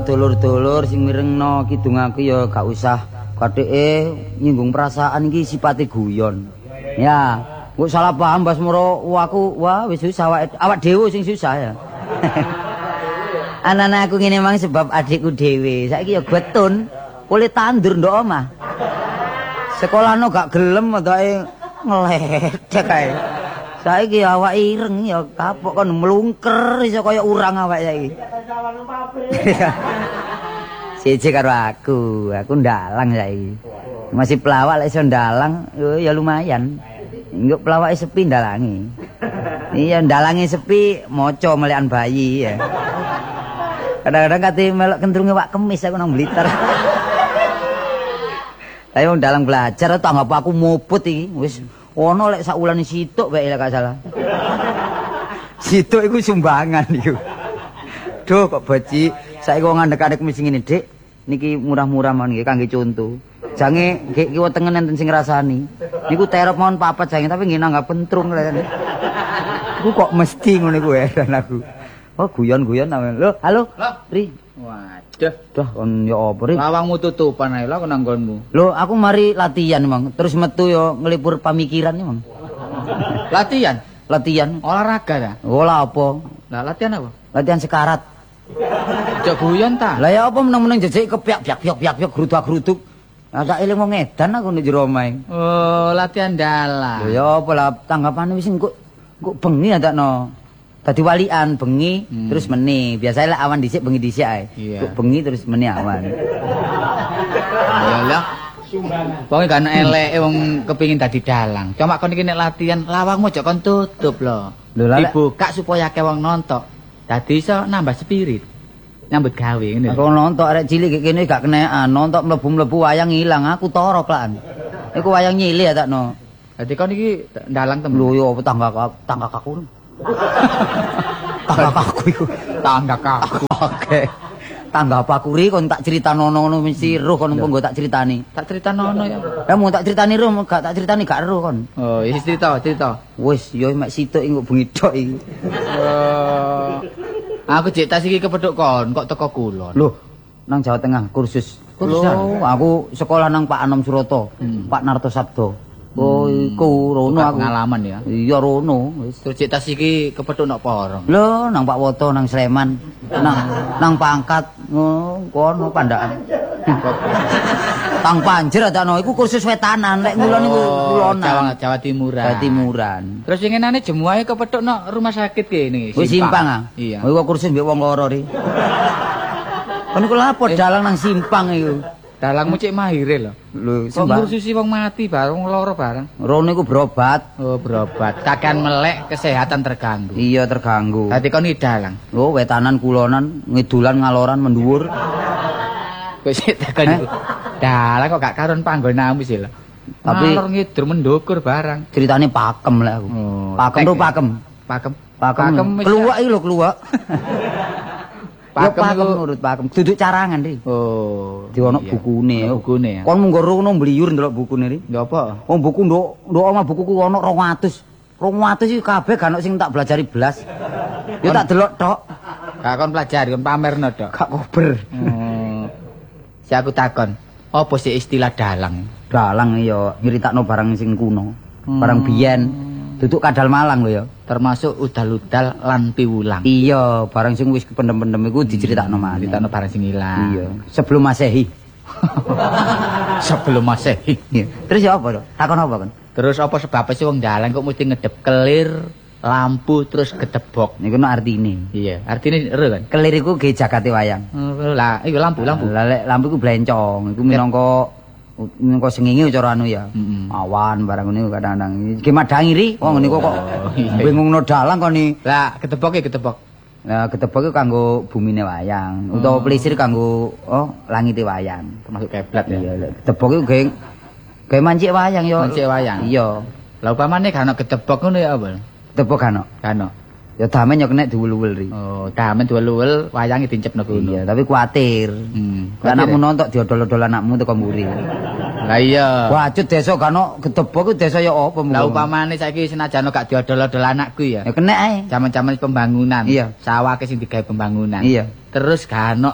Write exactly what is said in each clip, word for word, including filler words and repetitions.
Dulur-dulur sing mirengno kidung aku ya gak usah kathike nyinggung perasaan iki sipate guyon. Ya, kok salah paham Mbas Moro, aku wah wis susah awak awak dhewe sing susah ya. Anak-anak aku ngene mang sebab adikku dhewe. Saiki ya getun, oleh tandur ndok omah. Sekolahno gak gelem ndake ngledek kae. Saiki awak ireng ya kapok kon mlungker iso kaya urang awak saiki. Siji karo aku, aku ndalang saiki. Masih pelawak lek iso ndalang ya lumayan. Engko pelawake sepi ndalangi. Iya ndalangi sepi maca melekan bayi ya. Kadang-kadang kate melok kentrunge wak kemis aku nang Blitar. Tapi wong dalang belajar tak anggap aku muput iki wis ono lek sak wulane situk wae lek gak salah. Situk iku sumbangan iku. Duh kok boci, saiki wong ngandek-andek mesti ngene, Dik. Niki murah-murah mawon nggih kangge conto. Jange nggih kiwa tengen enten sing ngrasani. Niku terop mawon papat jange tapi nggih nanggap pentrung lek. Iku kok mesti ngono iku heran aku. Oh guyon-guyon namanya. Loh, halo. Ri. Waduh, dah kon ya apa Ri? lawangmu tutupan ae lho nang nggonmu. Loh, aku mari latihan, Mang. Terus metu yo ngelipur pamikiran nih, Mang. Latihan? Latihan. Olahraga ta? Olah apa? Lah latihan apa? Latihan sekarat. Cok guyon ta? Lah ya apa meneng-meneng jejek kepiak-piak-piak-piak gruduk-gruduk. Lah tak eling wong edan aku ning jero omahe. Oh, latihan dalang. Lho ya apa lah tanggapane wis engko engko bengi adakno. Dadi walian bengi hmm. terus meni. Biasane lek awan dhisik bengi dhisik ae. Iya. Bengi terus meni awan. Ya lah. Pokoke gak ana eleke wong kepengin dadi dalang. Cuma kon iki nek latihan lawangmu aja kon tutup lho. Dibuka supaya akeh wong nonton. Dadi iso nambah spirit. Nyambut gawe ngene. Aku nonton arek cilik kene gak kenekan, nonton mlebu-mlebu wayang ilang, aku torok lan. Iku wayang nyilih ya takno. Dadi kon iki dalang temen. Lho yo tangga tangga kaku. Tangga kaku iku. Tangga kaku. Oke. Tangga pakuri kon tak critano ngono mesti roh kon engko tak critani. Tak critano ya. Ya mau tak critani roh, gak tak critani gak roh kon. Oh, wis cerita, cerita. Wis yo mek situk engko bengi tok iki. Oh. Aku cek tas iki kepethuk kon, kok teko kulon. Loh, nang Jawa Tengah kursus. Kursus. Aku sekolah nang Pak Anom Suroto, hmm. Pak Narto Sabdo. Oh, iku rono aku pengalaman ya. Iya rono. Wis terus cek tas iki kepethuk nok porong. Lho, nang Pak Woto nang Sleman. Nang nang Pangkat ngono kono pandakan. Tang Panjer adakno iku kursus wetanan, lek ngulon niku kulonan. Jawa Jawa Timuran. Jawa Timuran. Terus yengenane jemuahe kepethuk nok rumah sakit kene. Wis Simpang ah. Iya. Iku kursus mbek wong loro ri. Kon iku lapo dalang nang Simpang iku. Dalangmu cek mahire lho. Lho, sembah. Ngurusi wong mati bareng loro bareng. Rono iku berobat. Oh, berobat. Kakean melek kesehatan terganggu. Iya, terganggu. Dadi kon iki dalang. Oh, wetanan kulonan, ngidulan ngaloran mendhuwur. Wis tekan. Dalang kok gak karon panggonamu sih lho. Tapi ngalor ngidur mendukur barang. Ceritane pakem lek aku. Oh, pakem ro pakem. Pakem. Pakem. Keluwak iki lho, keluwak. Pakem iku nurut pakem. Duduk carangan ri. Oh. Di ono bukune. Bukune ya. Kon mung rono mbliyur ndelok bukune ri. Ya apa? Wong buku nduk nduk omah bukuku ono rong atus. rong atus iki kabeh gak ono sing tak belajari blas. Ya tak delok tok. Gak kon pelajari, kon pamerno tok. Gak kober. Hmm. Si aku takon, apa sih istilah dalang? Dalang ya nyritakno barang sing kuno. Barang biyen. Duduk kadal Malang lho ya. Termasuk udal-udal lan piwulang. Iya, barang sing wis kependem-pendem iku diceritakno maneh. Diceritakno barang sing ilang. Iya, sebelum Masehi. Sebelum Masehi. Iya. Terus ya apa to? Takon apa kan? Terus apa sebabnya sih wong dalang kok mesti ngedep kelir, lampu terus gedebok? Niku no artine. Iya, artine ero kan. Kelir iku ge jagate wayang. Lah, iku lampu, lampu. Lah lek lampu iku blencong, iku minangka Nengko sengenge cara anu ya. Mm-hmm. Awan barang niku kadang-kadang. Iki madangi ri wong niku kok bingungno dalang kon ni. Lah ketebok ya ketebok. Lah ketebok iku kanggo bumine wayang, utawa oh. Plisir kanggo oh langite wayang, termasuk keblat ya. Iya, ketebok iku ge ge mancik wayang yo. Mancik wayang. Iya. Lah upamane gak ono ketebok ngono ya apa? Ketebok gak ono. Gak ono. Ya damen yo kena diwul-wul ri. Oh, damen diwul-wul wayange dicepno kono. Iya, tapi kuatir. Hmm. Anakmu nonton diodol-odol anakmu teko mburi. Lah iya. Wacut desa gak ono ketebok ku desa ya apa mung. Lah upamane saiki senajan gak diodol-odol anakku ya. Ya kena ae. Jaman-jaman pembangunan. Iya. Sawake sing digawe pembangunan. Iya. Terus gak ono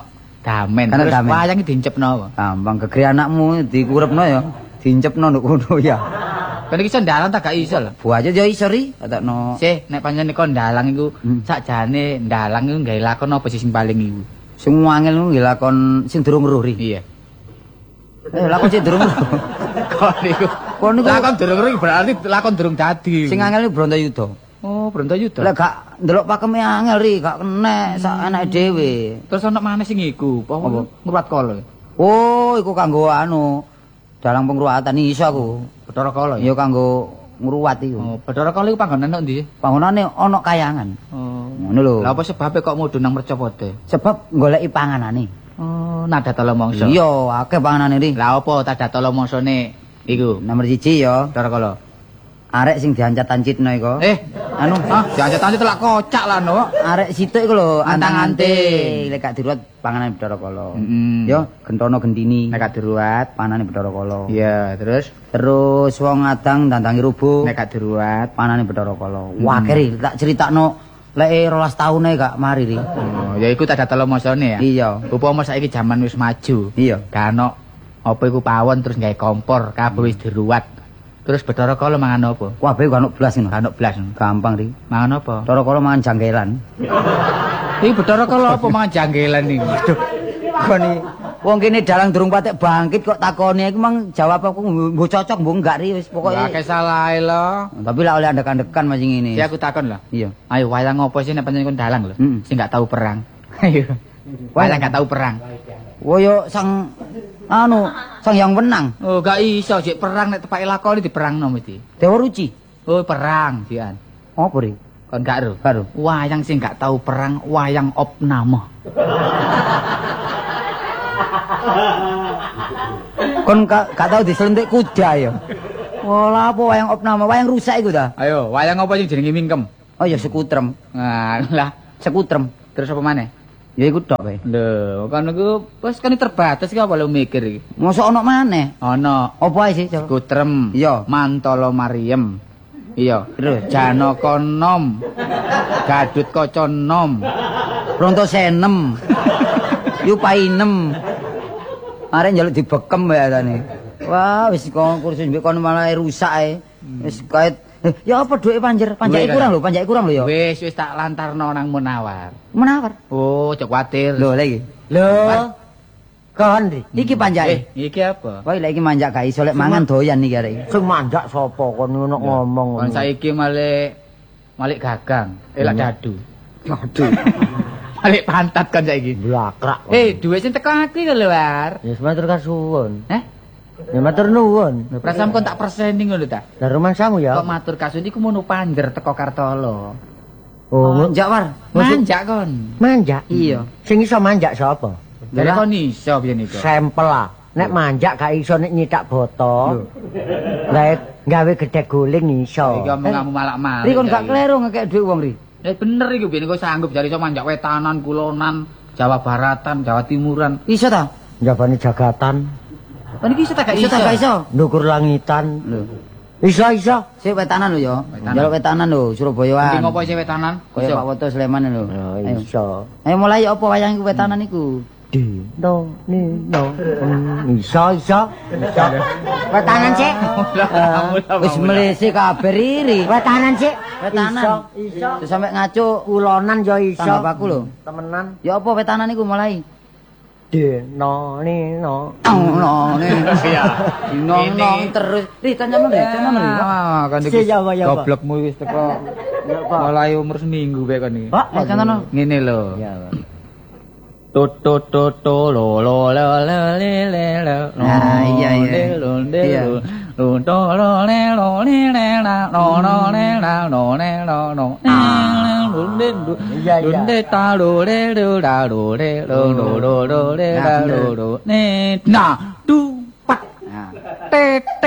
Damen. Karena Terus damen. wayang diincepno apa? Gampang gegere anakmu dikurepno ya, diincepno nduk kono ya. Kan iki iso ndalang tak gak iso lho. Bu aja ya iso ri, katakno. Sih, nek pancen kok ndalang iku Hmm. sakjane ndalang iku gawe lakon apa sih sing paling iku? Sing angel ku nggih lakon sing durung weruh ri. Iya. Eh lakon sing durung weruh. Kok niku. Kok niku Lakon durung iki berarti lakon durung dadi. sing angel ku Brontoyuda. Oh, Brontoyuda. Lah gak ndelok pakeme angel ri, gak kenek sak enake dhewe. Terus ana maneh sing iku, apa ngruwat kala. Oh, iku kanggo anu dalang pengruwatan iso aku. Bathara Kala Ya kanggo ngruwat iku. Oh, Bathara Kala iku panggonan nang ndi? Panggonane ana kayangan. Oh. Ngono lho. Lah apa sebabe kok mudhun nang Mercapode? Sebab goleki panganane. Oh, Nadatala Mangsa. Iya, akeh panganane ri. Lah apa Nadatala Mangsane iku? Nomor siji ya, Bathara Kala. arek sing diancat-ancitno iku. Eh, anu, ah, diancet-ancet telak kocak lah no. arek situk iku lho, Antang-anting. antang-anting. Lek gak diruwat panganan Bathara Kala. Heeh. Ya, gentono gendini. Nek gak diruwat. Panane Bathara Kala. Iya, terus Terus wong adang dandangi rubuh. nek gak diruwat. Panane Bathara Kala. Wah, keri tak critakno lek rolas taune gak mari ri. Oh, ya iku Nadatala Mangsane ya. Iya. Upama saiki jaman wis maju. Iya. Gak ono apa iku pawon terus gawe kompor, kabeh wis diruwat. Terus Bathara Kala mangan apa? Kabeh gak ono blas ngono. Gak ono blas. Gampang ri. Mangan apa? Bathara Kala mangan janggelan. Iki Bathara Kala apa mangan janggelan niku? Koni wong kene dalang durung patek bangkit kok takoni aku mang jawab aku mbok cocok mbok enggak ri wis pokoke. Lah kesalahe lo. Tapi lah oleh andek-andekan macam ini. Si aku takon lah. Iya. Ayo wayang apa sih nek pancen kon dalang lho? Mm. Sing gak tahu perang. Ayo. Wayang gak tahu perang. Oh yo sang anu, sang yang menang. Oh gak iso sik perang nek tepake lakoni diperangno mesti. Dewa Ruci. Oh perang jian. Apa ri? Kon gak ero. Karo. Wayang sing gak tahu perang wayang opname. Kon gak gak tau diselentik kuda ya. Wala apa wayang opname, wayang rusak iku ta? Ayo, wayang apa sing jenenge mingkem? Oh ya sekutrem. Nah, lah Sekutrem. terus apa maneh? Ya iku tok wae. Lho, kan iku wis kan terbatas iki apa lu mikir iki? Mosok ono maneh. Ana Apa ae sih coba? Kutrem, Iya. Mantala Mariem. Iya, Terus Janaka Nom. Gadut Kaca Nom. Bronto Senem. Yupainem. Arek njaluk dibekem ya tane. Wah, wis kon kursus mbek kon malah rusak ae. Wis kait eh, ya apa duwe panjer? Panjake Duwe, kurang lho, panjake kurang lho ya. Wis wis tak lantarno nang Munawar. Menawar. Oh, cok kuwatir. Lho lagi. Lho. Kon ri. Iki Eh, panjake. iki apa? Wah, lek iki manjak gak iso lek mangan doyan iki arek. Sing manjak sapa kon ngono ngomong Kon ngono. saiki malik malik gagang, elak dadu. Aduh, Malik pantat kan saiki. blakrak. Eh, duwe sing teko iki lho, War. Ya matur kasuwun. Eh, Ya matur nuwun. perasaan kon tak perseni ngono ta? Lah rumahmu ya. Kok matur kasun iku mono panjer teko Kartolo. Oh, Manjak war. Manjak kon. manjak. Iya. Sing iso manjak sapa? Dari kon iso biyen iku. Sampel lah. Nek manjak gak iso nek nyitak boto. Lah gawe gedhe guling iso. Iki omonganmu malak-malik. Ri kon gak kleru ngekek dhuwit wong ri. Eh bener iku biyen kok sanggup jare iso manjak wetanan, kulonan, Jawa Baratan, Jawa Timuran. Iso ta? Njabane jagatan, Kon iki iso tak gak Iso ta gak iso? ndukur langitan. Lho. Iso iso. Sik wetanan lho ya. Wetanan. Njaluk wetanan lho, Surabayaan. Penting apa sih wetanan? Kaya Pak Woto Sleman lho. Ya Ayo. iso. Ayo mulai apa wayang iku wetanan iku? Dino nino. Iso iso. Iso. Wetanan sik. Wis melese kabeh riri. Wetanan sik. Wetanan. Iso, iso. Terus sampe ngaco Kulonan ya iso. tanggap aku lho. Temenan. Ya apa wetanan iku mulai? Dino nino. Ono ne. Iya. Nong nong terus. Ri tanyamu ri, tanyamu ri. Ah, kan Si, ya, Pak, ya, Pak. goblokmu wis teko mulai umur seminggu bae kon iki. Pak, Eh contohno. Ngene lho. Ya. Tut tut tut tut lo lo lo lo le le lo. Ah, iya, iya. Lo le Iya. lo. Lo do lo le lo le le la lo lo le la lo le lo lo. Lo le lo. Iya, Lo iya. le ta lo le lo la lo le lo lo lo lo le la lo lo. Ne na du pat. Nah. Te te